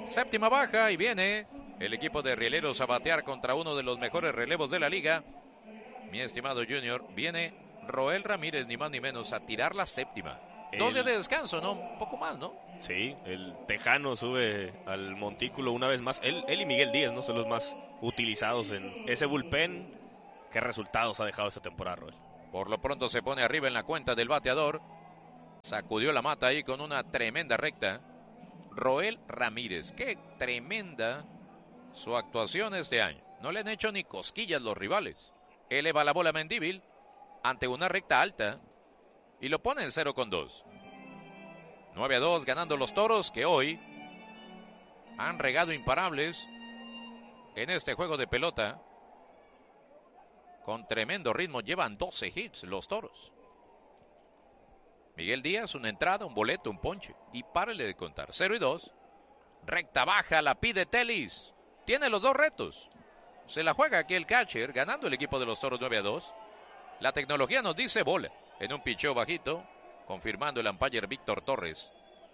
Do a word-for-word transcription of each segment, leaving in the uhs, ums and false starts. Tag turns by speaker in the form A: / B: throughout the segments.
A: Séptima baja y viene el equipo de Rieleros a batear contra uno de los mejores relevos de la liga. Mi estimado Junior, viene Roel Ramírez, ni más ni menos, a tirar la séptima. El... Dos días de descanso, ¿no? Un poco más, ¿no?
B: Sí, el tejano sube al montículo una vez más. Él, él y Miguel Díaz, ¿no? Son los más utilizados en ese bullpen. ¿Qué resultados ha dejado esta temporada, Roel?
A: Por lo pronto se pone arriba en la cuenta del bateador. Sacudió la mata ahí con una tremenda recta. Roel Ramírez, qué tremenda su actuación este año. No le han hecho ni cosquillas los rivales. Eleva la bola Mendívil ante una recta alta y lo pone en cero con dos. nueve a dos ganando los Toros, que hoy han regado imparables en este juego de pelota. Con tremendo ritmo, llevan doce hits los Toros. Miguel Díaz, una entrada, un boleto, un ponche. Y párele de contar. cero y dos. Recta baja, la pide Telis. Tiene los dos retos. Se la juega aquí el catcher, ganando el equipo de los Toros nueve a dos. La tecnología nos dice bola. En un picheo bajito, confirmando el umpire Víctor Torres.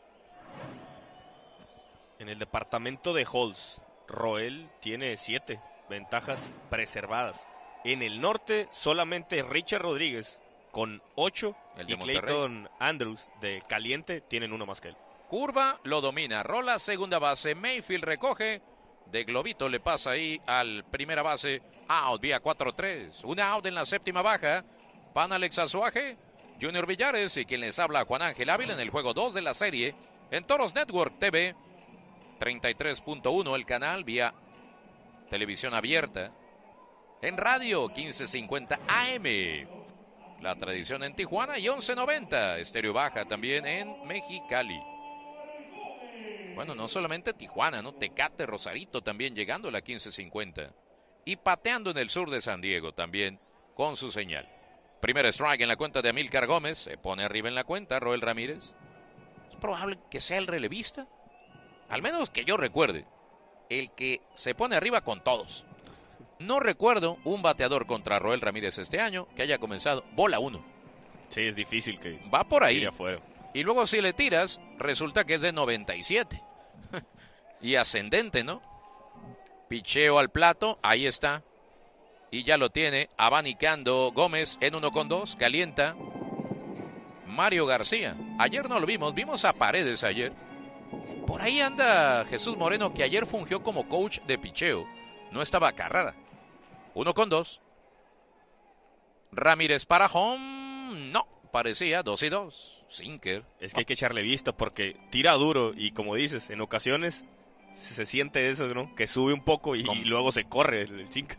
B: En el departamento de holds, Roel tiene siete ventajas preservadas. En el norte, solamente Richard Rodríguez con ocho y Clayton Andrews de caliente tienen uno más que él.
A: Curva, lo domina. Rola, segunda base. Mayfield recoge. De globito le pasa ahí al primera base. Out, vía cuatro tres. Un out en la séptima baja. Pan Alex Azuaje, Junior Villares y quien les habla, Juan Ángel Ávila, en el juego dos de la serie. En Toros Network T V. treinta y tres punto uno el canal vía televisión abierta. En radio, quince cincuenta A M. La tradición en Tijuana y once noventa. Estéreo baja también en Mexicali. Bueno, no solamente Tijuana, ¿no? Tecate, Rosarito también llegando a la quince cincuenta. Y pateando en el sur de San Diego también con su señal. Primer strike en la cuenta de Amílcar Gómez. Se pone arriba en la cuenta Roel Ramírez. Es probable que sea el relevista. Al menos que yo recuerde. El que se pone arriba con todos. No recuerdo un bateador contra Roel Ramírez este año que haya comenzado bola uno.
B: Sí, es difícil que
A: va por ahí.
B: Afuera.
A: Y luego si le tiras, resulta que es de noventa y siete. Y ascendente, ¿no? Picheo al plato, ahí está. Y ya lo tiene abanicando Gómez en uno con dos, calienta. Mario García. Ayer no lo vimos, vimos a Paredes ayer. Por ahí anda Jesús Moreno, que ayer fungió como coach de picheo. No estaba Carrara. Uno con dos. Ramírez para home. No, parecía dos y dos. Sinker.
B: Es que hay que echarle vista porque tira duro y como dices, en ocasiones se, se siente eso, ¿no? Que sube un poco y, y luego se corre el, el sinker.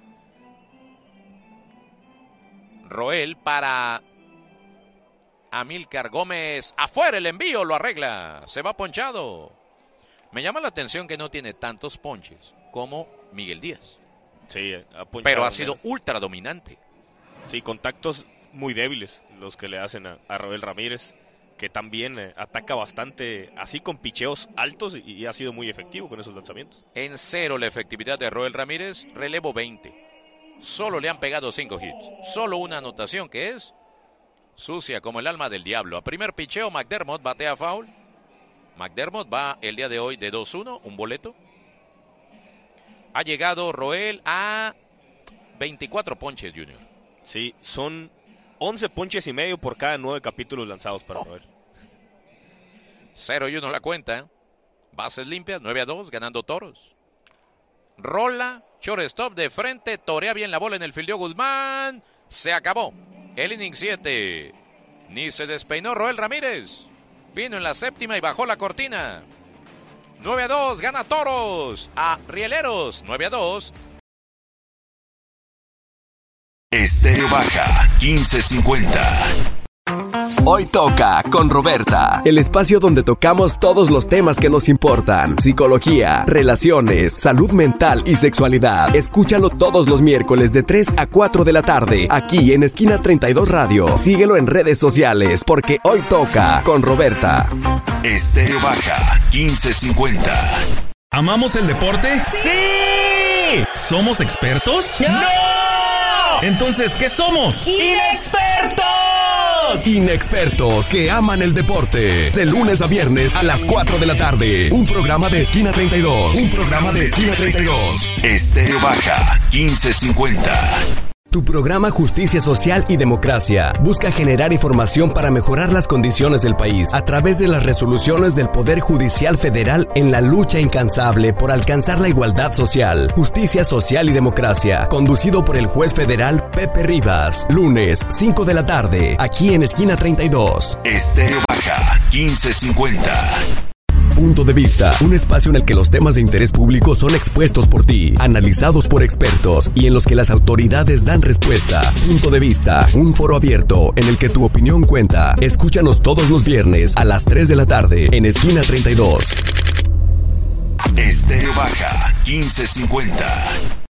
A: Roel para Amílcar Gómez. Afuera el envío, lo arregla. Se va ponchado. Me llama la atención que no tiene tantos ponches como Miguel Díaz.
B: Sí, ha ponchado,
A: pero ha sido ultra dominante.
B: Sí, contactos muy débiles los que le hacen a, a Roel Ramírez, que también eh, ataca bastante, así con picheos altos, y, y ha sido muy efectivo con esos lanzamientos.
A: En cero la efectividad de Roel Ramírez, relevo veinte. Solo le han pegado cinco hits. Solo una anotación que es sucia como el alma del diablo. A primer picheo, McDermott batea foul. McDermott va el día de hoy de dos uno, un boleto. Ha llegado Roel a veinticuatro ponches, Junior.
B: Sí, son once ponches y medio por cada nueve capítulos lanzados para oh. Roel.
A: cero y uno la cuenta. Bases limpias, nueve a dos, ganando Toros. Rola, shortstop de frente, torea bien la bola en el fildeo Guzmán. Se acabó el inning siete. Ni se despeinó Roel Ramírez. Vino en la séptima y bajó la cortina. nueve a dos, gana Toros a Rieleros, nueve a dos.
C: Estéreo Baja, quince cincuenta.
D: Hoy toca con Roberta, el espacio donde tocamos todos los temas que nos importan: psicología, relaciones, salud mental y sexualidad. Escúchalo todos los miércoles de tres a cuatro de la tarde, aquí en Esquina treinta y dos Radio. Síguelo en redes sociales, porque hoy toca con Roberta.
C: Estéreo Baja, quince cincuenta.
E: ¿Amamos el deporte? ¡Sí! ¿Somos expertos?
F: ¡No!
E: Entonces, ¿qué somos?
F: ¡Inexpertos!
D: Inexpertos que aman el deporte. De lunes a viernes a las cuatro de la tarde. Un programa de Esquina treinta y dos. Un programa de Esquina treinta y dos.
C: Estéreo Baja, quince cincuenta.
D: Tu programa Justicia Social y Democracia busca generar información para mejorar las condiciones del país a través de las resoluciones del Poder Judicial Federal en la lucha incansable por alcanzar la igualdad social. Justicia Social y Democracia, conducido por el juez federal Pepe Rivas. Lunes, cinco de la tarde, aquí en Esquina treinta y dos.
C: Estéreo Baja, quince cincuenta.
D: Punto de Vista, un espacio en el que los temas de interés público son expuestos por ti, analizados por expertos y en los que las autoridades dan respuesta. Punto de Vista, un foro abierto en el que tu opinión cuenta. Escúchanos todos los viernes a las tres de la tarde en Esquina treinta y dos.
C: Estéreo Baja, quince cincuenta.